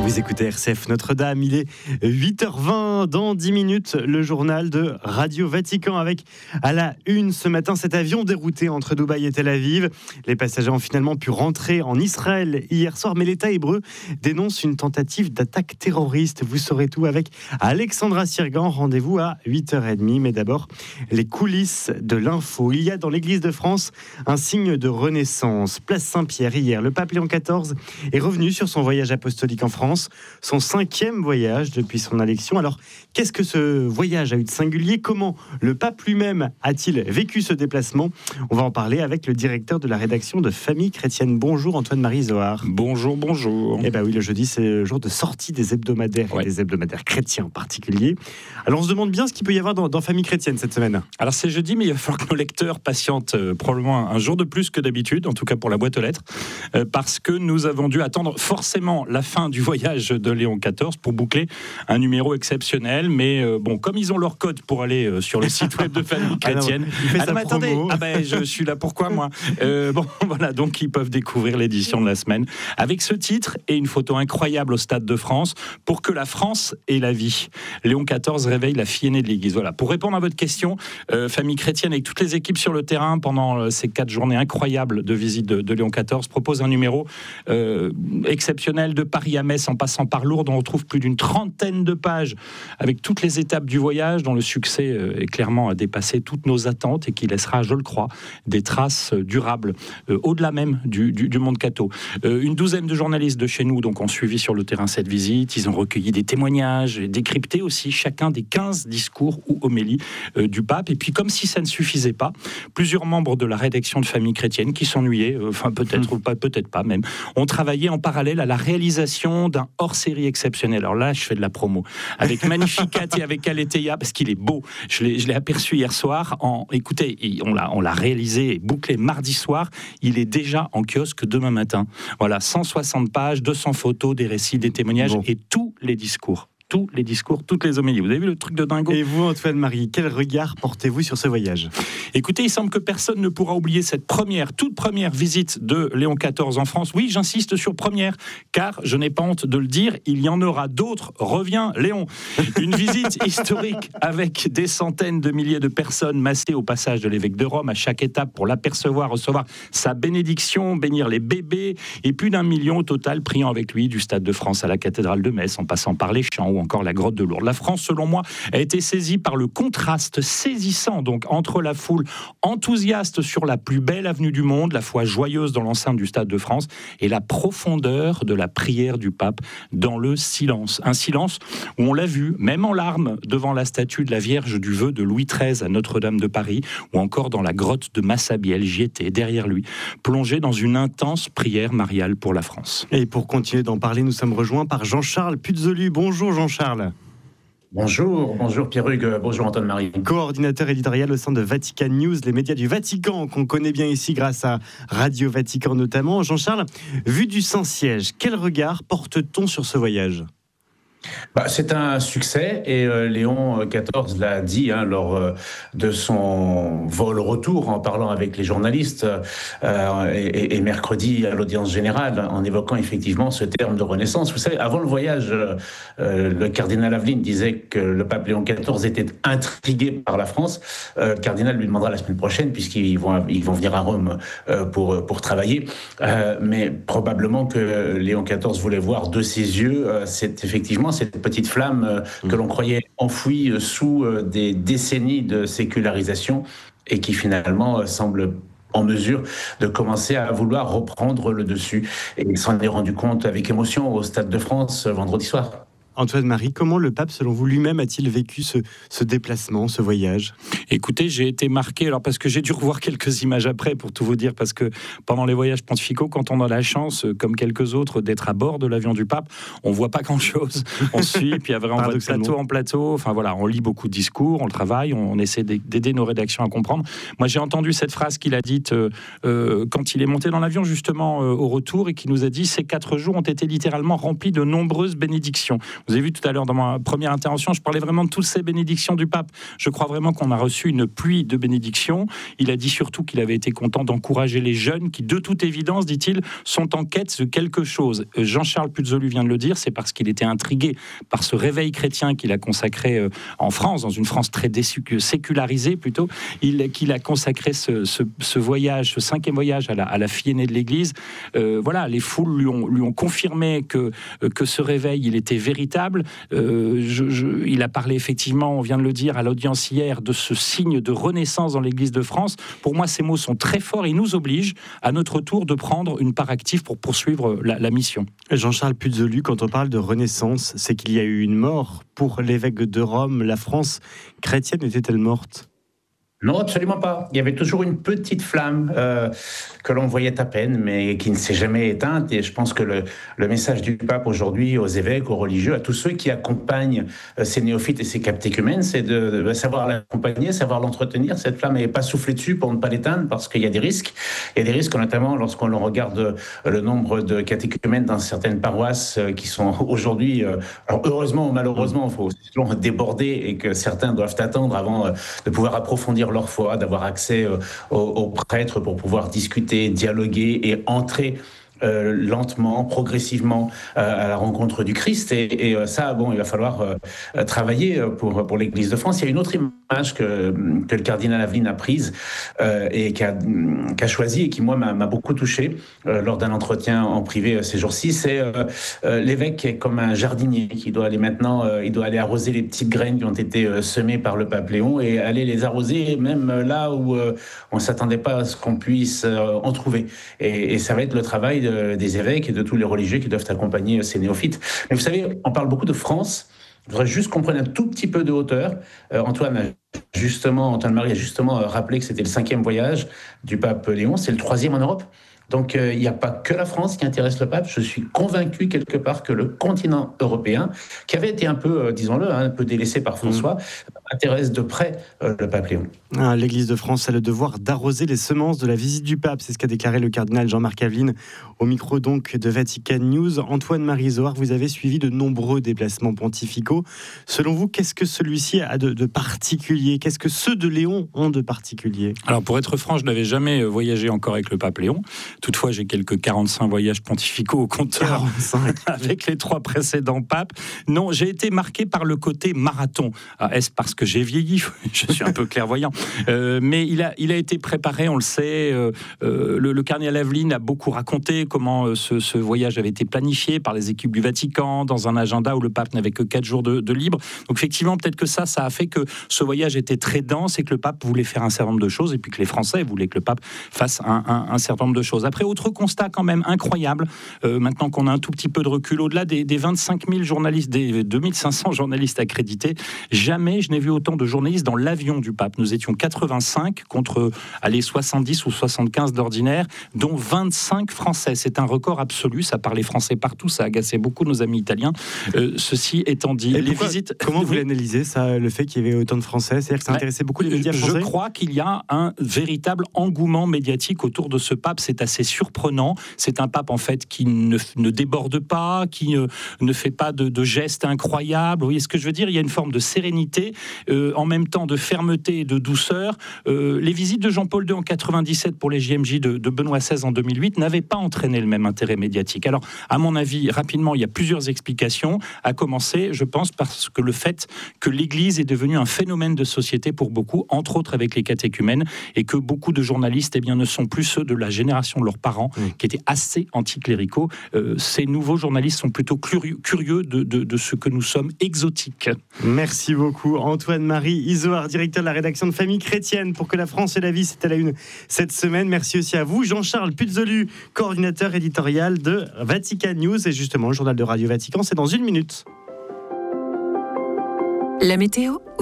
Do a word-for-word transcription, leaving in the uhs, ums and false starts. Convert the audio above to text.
Vous écoutez R C F Notre-Dame, il est huit heures vingt, dans dix minutes, le journal de Radio Vatican avec à la une ce matin cet avion dérouté entre Dubaï et Tel Aviv. Les passagers ont finalement pu rentrer en Israël hier soir, mais l'État hébreu dénonce une tentative d'attaque terroriste. Vous saurez tout avec Alexandra Sirgan, rendez-vous à huit heures trente. Mais d'abord, les coulisses de l'info. Il y a dans l'Église de France un signe de renaissance. Place Saint-Pierre, hier, le pape Léon quatorze est revenu sur son voyage apostolique en France. Son cinquième voyage depuis son élection. Alors, qu'est-ce que ce voyage a eu de singulier ? Comment le pape lui-même a-t-il vécu ce déplacement ? On va en parler avec le directeur de la rédaction de Famille Chrétienne. Bonjour Antoine-Marie Zohar. Bonjour, bonjour. Eh bien oui, le jeudi, c'est le jour de sortie des hebdomadaires, ouais. Et des hebdomadaires chrétiens en particulier. Alors, on se demande bien ce qu'il peut y avoir dans, dans Famille Chrétienne cette semaine. Alors, c'est jeudi, mais il va falloir que nos lecteurs patientent euh, probablement un jour de plus que d'habitude, en tout cas pour la boîte aux lettres, euh, parce que nous avons dû attendre forcément la fin du voyage de Léon quatorze pour boucler un numéro exceptionnel. Mais euh, bon, comme ils ont leur code pour aller euh, sur le site web de Famille Chrétienne, ah non, il fait ah non, mais attendez, ah ben, je suis là pourquoi moi euh, Bon, voilà, donc ils peuvent découvrir l'édition de la semaine avec ce titre et une photo incroyable au Stade de France pour que la France ait la vie. Léon quatorze réveille la fille aînée de l'Église. Voilà, pour répondre à votre question, euh, Famille Chrétienne avec toutes les équipes sur le terrain pendant euh, ces quatre journées incroyables de visite de, de Léon quatorze propose un numéro euh, exceptionnel de Paris à Metz en passant par Lourdes. On retrouve plus d'une trentaine de pages avec toutes les étapes du voyage dont le succès euh, est clairement à dépasser toutes nos attentes et qui laissera, je le crois, des traces euh, durables euh, au-delà même du, du, du monde catho. Euh, une douzaine de journalistes de chez nous donc, ont suivi sur le terrain cette visite. Ils ont recueilli des témoignages et décrypté aussi chacun des quinze discours ou homélies euh, du pape. Et puis, comme si ça ne suffisait pas, plusieurs membres de la rédaction de Famille Chrétienne qui s'ennuyaient, euh, enfin peut-être ou pas, peut-être pas même, ont travaillé en parallèle à la réalisation d'un hors-série exceptionnel. Alors là, je fais de la promo. Avec Magnificat et avec Aletheia, parce qu'il est beau. Je l'ai, je l'ai aperçu hier soir. En, écoutez, on l'a, on l'a réalisé et bouclé mardi soir. Il est déjà en kiosque demain matin. Voilà, cent soixante pages, deux cents photos, des récits, des témoignages bon. Et tous les discours. Tous les discours, toutes les homélies. Vous avez vu le truc de dingo ? Et vous, Antoine-Marie, quel regard portez-vous sur ce voyage ? Écoutez, il semble que personne ne pourra oublier cette première, toute première visite de Léon quatorze en France. Oui, j'insiste sur première, car je n'ai pas honte de le dire, il y en aura d'autres. Reviens, Léon. Une visite historique avec des centaines de milliers de personnes massées au passage de l'évêque de Rome à chaque étape pour l'apercevoir, recevoir sa bénédiction, bénir les bébés, et plus d'un million au total priant avec lui du Stade de France à la cathédrale de Metz, en passant par les champs ou encore la grotte de Lourdes. La France, selon moi, a été saisie par le contraste saisissant donc entre la foule enthousiaste sur la plus belle avenue du monde, la foi joyeuse dans l'enceinte du Stade de France, et la profondeur de la prière du pape dans le silence. Un silence où on l'a vu, même en larmes, devant la statue de la Vierge du Vœu de Louis treize à Notre-Dame de Paris, ou encore dans la grotte de Massabielle. J'y étais, derrière lui, plongé dans une intense prière mariale pour la France. Et pour continuer d'en parler, nous sommes rejoints par Jean-Charles Puzolu. Bonjour Jean-Charles. Bonjour, bonjour Pierre-Hugues, bonjour Antoine-Marie. Coordinateur éditorial au sein de Vatican News, les médias du Vatican qu'on connaît bien ici grâce à Radio Vatican notamment. Jean-Charles, vu du Saint-Siège, quel regard porte-t-on sur ce voyage ? Bah, c'est un succès et euh, Léon quatorze l'a dit hein, lors euh, de son vol retour en parlant avec les journalistes euh, et, et mercredi à l'audience générale en évoquant effectivement ce terme de renaissance. Vous savez, avant le voyage, euh, le cardinal Aveline disait que le pape Léon quatorze était intrigué par la France. Euh, le cardinal lui demandera la semaine prochaine puisqu'ils vont, ils vont venir à Rome euh, pour, pour travailler. Euh, mais probablement que Léon quatorze voulait voir de ses yeux euh, c'est effectivement cette petite flamme euh, mmh. que l'on croyait enfouie euh, sous euh, des décennies de sécularisation et qui finalement euh, semble en mesure de commencer à vouloir reprendre le dessus. Et il s'en est rendu compte avec émotion au Stade de France euh, vendredi soir. Antoine-Marie, comment le pape, selon vous, lui-même a-t-il vécu ce, ce déplacement, ce voyage ? Écoutez, j'ai été marqué, alors parce que j'ai dû revoir quelques images après, pour tout vous dire, parce que pendant les voyages pontificaux, quand on a la chance, comme quelques autres, d'être à bord de l'avion du pape, on voit pas grand-chose. On suit, puis après on va de plateau en plateau, enfin voilà, on lit beaucoup de discours, on le travaille, on, on essaie d'aider nos rédactions à comprendre. Moi, j'ai entendu cette phrase qu'il a dite euh, euh, quand il est monté dans l'avion, justement, euh, au retour, et qui nous a dit « Ces quatre jours ont été littéralement remplis de nombreuses bénédictions ». Vous avez vu tout à l'heure dans ma première intervention, je parlais vraiment de toutes ces bénédictions du pape. Je crois vraiment qu'on a reçu une pluie de bénédictions. Il a dit surtout qu'il avait été content d'encourager les jeunes qui, de toute évidence, dit-il, sont en quête de quelque chose. Jean-Charles Puzolu vient de le dire, c'est parce qu'il était intrigué par ce réveil chrétien qu'il a consacré en France, dans une France très sécularisée plutôt, il, qu'il a consacré ce, ce, ce voyage, ce cinquième voyage à la, à la fille aînée de l'Église. Euh, voilà, les foules lui ont, lui ont confirmé que, que ce réveil, il était véritable. Euh, je, je, il a parlé effectivement, on vient de le dire à l'audience hier, de ce signe de renaissance dans l'Église de France. Pour moi, ces mots sont très forts et ils nous obligent à notre tour de prendre une part active pour poursuivre la, la mission. Jean-Charles Puzolu, quand on parle de renaissance, c'est qu'il y a eu une mort pour l'évêque de Rome. La France chrétienne était-elle morte ? Non, absolument pas. Il y avait toujours une petite flamme euh, que l'on voyait à peine, mais qui ne s'est jamais éteinte. Et je pense que le, le message du pape aujourd'hui aux évêques, aux religieux, à tous ceux qui accompagnent euh, ces néophytes et ces catéchumènes, c'est de, de savoir l'accompagner, savoir l'entretenir. Cette flamme n'est pas soufflée dessus pour ne pas l'éteindre, parce qu'il y a des risques. Il y a des risques, notamment lorsqu'on regarde le nombre de catéchumènes dans certaines paroisses euh, qui sont aujourd'hui, euh, alors heureusement ou malheureusement, il faut toujours déborder et que certains doivent attendre avant euh, de pouvoir approfondir leur foi, d'avoir accès euh, aux, aux prêtres pour pouvoir discuter, dialoguer et entrer Euh, lentement, progressivement euh, à la rencontre du Christ. Et, et euh, ça, bon, il va falloir euh, travailler pour, pour l'Église de France. Il y a une autre image que, que le cardinal Aveline a prise euh, et qu'a, qu'a choisie et qui, moi, m'a, m'a beaucoup touché euh, lors d'un entretien en privé euh, ces jours-ci. C'est euh, euh, l'évêque qui est comme un jardinier qui doit aller maintenant, euh, il doit aller arroser les petites graines qui ont été euh, semées par le pape Léon et aller les arroser même là où euh, on ne s'attendait pas à ce qu'on puisse euh, en trouver. Et, et ça va être le travail des évêques et de tous les religieux qui doivent accompagner ces néophytes. Mais vous savez, on parle beaucoup de France. Je voudrais juste qu'on prenne un tout petit peu de hauteur. Euh, Antoine a justement, Antoine Marie a justement rappelé que c'était le cinquième voyage du pape Léon. C'est le troisième en Europe. Donc, euh, il n'y a pas que la France qui intéresse le pape. Je suis convaincu, quelque part, que le continent européen, qui avait été un peu, euh, disons-le, hein, un peu délaissé par François, mmh. intéresse de près euh, le pape Léon. Ah, L'Église de France a le devoir d'arroser les semences de la visite du pape. C'est ce qu'a déclaré le cardinal Jean-Marc Aveline au micro donc de Vatican News. Antoine-Marie Zohar, vous avez suivi de nombreux déplacements pontificaux. Selon vous, qu'est-ce que celui-ci a de, de particulier ? Qu'est-ce que ceux de Léon ont de particulier ? Alors, pour être franc, je n'avais jamais voyagé encore avec le pape Léon. Toutefois, j'ai quelques quarante-cinq voyages pontificaux au compteur quarante-cinq avec les trois précédents papes. Non, j'ai été marqué par le côté marathon. Alors, est-ce parce que j'ai vieilli ? Je suis un peu clairvoyant. Euh, mais il a, il a été préparé, on le sait. Euh, euh, le, le cardinal Aveline a beaucoup raconté comment euh, ce, ce voyage avait été planifié par les équipes du Vatican, dans un agenda où le pape n'avait que quatre jours de, de libre. Donc effectivement, peut-être que ça, ça a fait que ce voyage était très dense et que le pape voulait faire un certain nombre de choses et puis que les Français voulaient que le pape fasse un, un, un certain nombre de choses. Après, autre constat quand même incroyable, euh, maintenant qu'on a un tout petit peu de recul, au-delà des, des vingt-cinq mille journalistes, des deux mille cinq cents journalistes accrédités, jamais je n'ai vu autant de journalistes dans l'avion du pape. Nous étions quatre-vingt-cinq contre allez, soixante-dix ou soixante-quinze d'ordinaire, dont vingt-cinq Français. C'est un record absolu, ça parlait français partout, ça agaçait beaucoup nos amis italiens. Euh, ceci étant dit, Et les pourquoi, visites... Comment vous l'analysez, ça, le fait qu'il y avait autant de Français ? C'est-à-dire que ça intéressait beaucoup les médias français ? Je crois qu'il y a un véritable engouement médiatique autour de ce pape, c'est assez surprenant. C'est un pape en fait qui ne, ne déborde pas, qui euh, ne fait pas de, de gestes incroyables. Vous voyez ce que je veux dire ? Il y a une forme de sérénité, euh, en même temps de fermeté et de douceur. Euh, les visites de Jean-Paul deux en quatre-vingt-dix-sept pour les J M J de, de Benoît seize en deux mille huit n'avaient pas entraîné le même intérêt médiatique. Alors, à mon avis, rapidement, il y a plusieurs explications. À commencer, je pense, parce que le fait que l'Église est devenue un phénomène de société pour beaucoup, entre autres avec les catéchumènes, et que beaucoup de journalistes eh bien, ne sont plus ceux de la génération de leurs parents, mmh. qui étaient assez anticléricaux. Euh, ces nouveaux journalistes sont plutôt curieux, curieux de, de, de ce que nous sommes exotiques. Merci beaucoup Antoine-Marie Izoard, directeur de la rédaction de Famille Chrétienne pour que la France et la vie, c'était à la une cette semaine. Merci aussi à vous Jean-Charles Puzolu, coordinateur éditorial de Vatican News. Et justement, le journal de Radio Vatican, c'est dans une minute. La météo